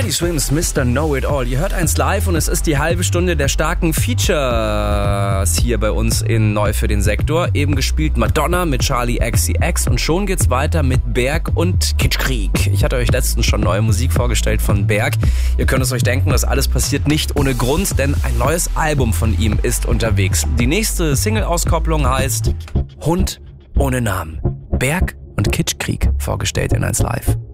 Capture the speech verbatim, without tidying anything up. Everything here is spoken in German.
Teddy Swims, Mister Know-It-All. Ihr hört eins live und es ist die halbe Stunde der starken Features hier bei uns in Neu für den Sektor. Eben gespielt Madonna mit Charli X C X und schon geht's weiter mit Berg und Kitschkrieg. Ich hatte euch letztens schon neue Musik vorgestellt von Berg. Ihr könnt es euch denken, das alles passiert nicht ohne Grund, denn ein neues Album von ihm ist unterwegs. Die nächste Single-Auskopplung heißt Hund ohne Namen. Berg und Kitschkrieg vorgestellt in eins live.